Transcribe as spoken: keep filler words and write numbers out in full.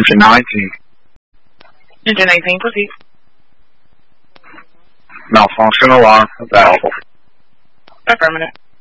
Engine nineteen. Engine nineteen, proceed. Malfunction alarm available. Affirmative.